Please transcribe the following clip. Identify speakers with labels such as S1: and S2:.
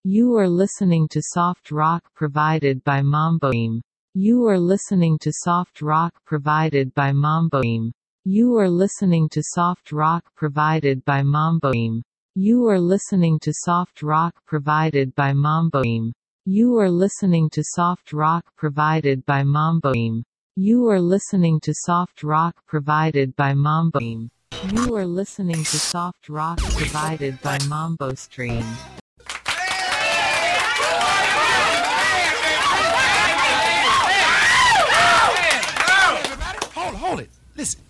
S1: You are listening to soft rock provided by Mamboim. You are listening to soft rock provided by Mamboim. You are listening to soft rock provided by Mamboim. You are listening to soft rock provided by Mamboim. You are listening to soft rock provided by Mamboim. You are listening to soft rock provided by Mamboim. You are listening to soft rock provided by Mambo Stream.
S2: Hold it. Listen,